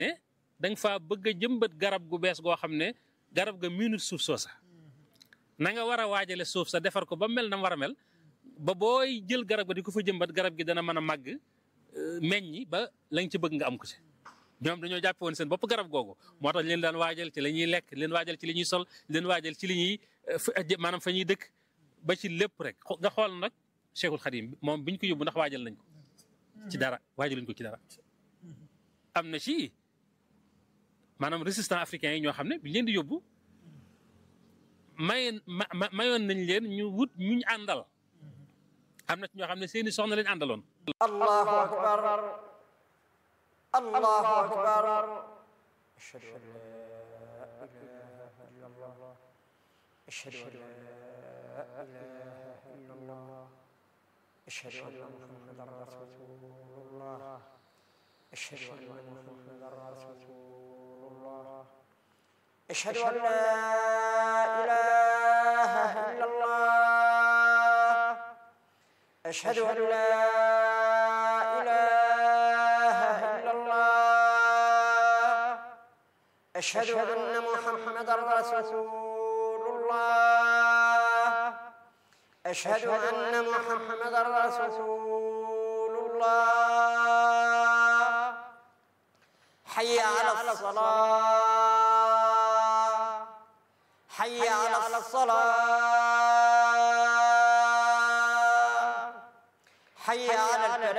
da nga faa bëgg a jëmbat garab gu bees goo xam ne garab ga miinut suuf soosa na nga war a waajale suuf sa defar ko ba mel na war a mel ba booy jël garab ga di ko fa jëmbat garab gi dana mën a màgg meññi ba la nga ci bëgg nga am ko ci ñoom dañoo jàppe woon seen bopp garab googu moo tax leen daan waajal ci la ñuy lekk leen waajal ci li ñuy sol leen waajal ci li ñuy maanaam fa ñuy dëkk ba ci lépp rek nga xool nag Cheikhul Khadim moom biñ ko yóbbu ndax waajal nañ ko ci dara waajaluñ ko ci dara am na ci maanaam résistant africains yi ñoo xam ne biñ leen di yóbbu mayoon nañ leen ñu wut ñuñ àndal am na ci ñoo xam ne seeni soxna lañ àndaloon allahu akbar allahu akbar ashhadu an la ilaha illa allah ashhadu an la ilaha illa allah ashhadu anna muhammadan rasulullah ashhadu anna muhammadan rasulullah ashhadu an la ilaha illa allah ashhadu an la أشهد أن محمدا رسول الله أشهد أن محمدا رسول الله حي على الصلاة حي على الصلاة حي على الفلاح